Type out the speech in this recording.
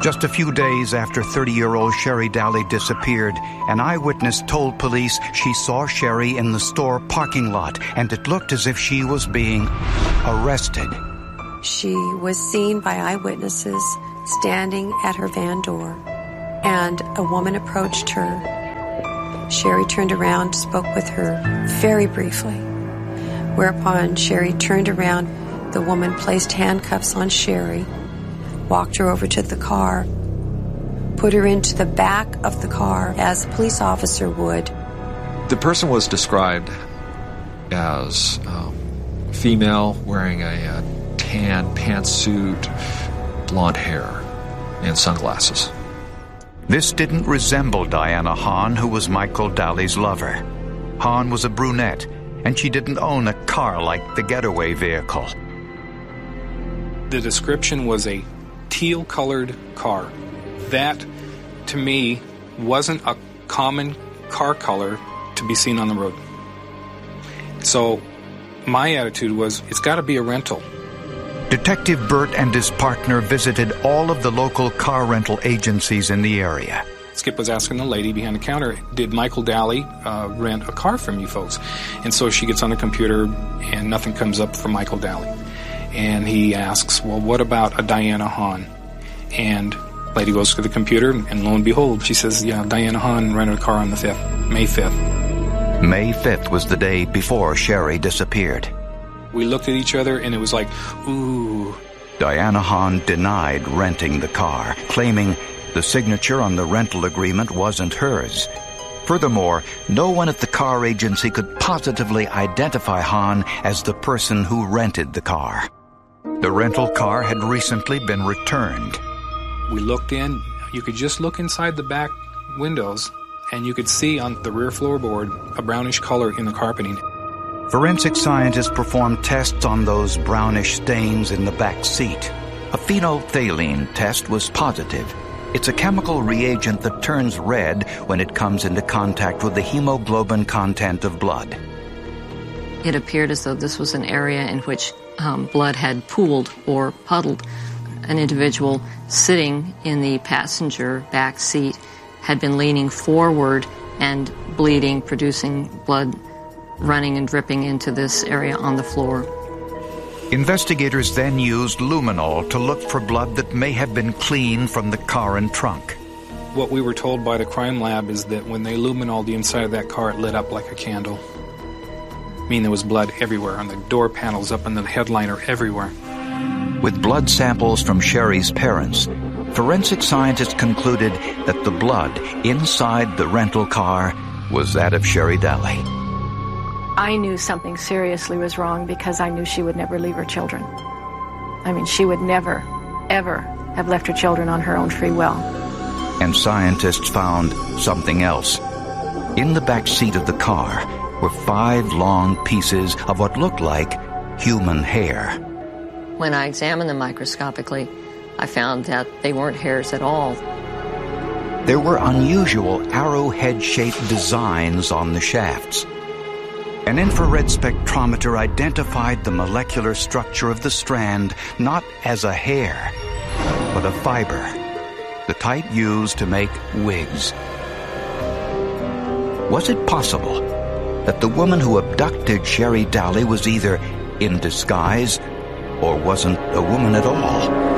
Just a few days after 30-year-old Sherry Daly disappeared, an eyewitness told police she saw Sherry in the store parking lot, and it looked as if she was being arrested. She was seen by eyewitnesses standing at her van door, and a woman approached her. Sherry turned around, spoke with her very briefly, whereupon Sherry turned around. The woman placed handcuffs on Sherry, walked her over to the car, put her into the back of the car as a police officer would. The person was described as female, wearing a tan pantsuit, blonde hair, and sunglasses. This didn't resemble Diana Hahn, who was Michael Daly's lover. Hahn was a brunette, and she didn't own a car like the getaway vehicle. The description was a teal-colored car. That, to me, wasn't a common car color to be seen on the road. So my attitude was, it's got to be a rental. Detective Burt and his partner visited all of the local car rental agencies in the area. Skip was asking the lady behind the counter, did Michael Daly rent a car from you folks? And so she gets on the computer and nothing comes up for Michael Daly. And he asks, well, what about a Diana Hahn? And the lady goes to the computer, and lo and behold, she says, yeah, Diana Hahn rented a car on the 5th, May 5th. May 5th was the day before Sherry disappeared. We looked at each other, and it was like, ooh. Diana Hahn denied renting the car, claiming the signature on the rental agreement wasn't hers. Furthermore, no one at the car agency could positively identify Hahn as the person who rented the car. The rental car had recently been returned. We looked in. You could just look inside the back windows, and you could see on the rear floorboard a brownish color in the carpeting. Forensic scientists performed tests on those brownish stains in the back seat. A phenolphthalein test was positive. It's a chemical reagent that turns red when it comes into contact with the hemoglobin content of blood. It appeared as though this was an area in which blood had pooled or puddled. An individual sitting in the passenger back seat had been leaning forward and bleeding, producing blood running and dripping into this area on the floor. Investigators then used luminol to look for blood that may have been cleaned from the car and trunk. What we were told by the crime lab is that when they luminoled the inside of that car, it lit up like a candle. I mean, there was blood everywhere, on the door panels, up on the headliner, everywhere. With blood samples from Sherry's parents, forensic scientists concluded that the blood inside the rental car was that of Sherry Daly. I knew something seriously was wrong because I knew she would never leave her children. I mean, she would never, ever have left her children on her own free will. And scientists found something else. In the back seat of the car were 5 long pieces of what looked like human hair. When I examined them microscopically, I found that they weren't hairs at all. There were unusual arrowhead-shaped designs on the shafts. An infrared spectrometer identified the molecular structure of the strand not as a hair, but a fiber, the type used to make wigs. Was it possible that the woman who abducted Sherry Daly was either in disguise or wasn't a woman at all?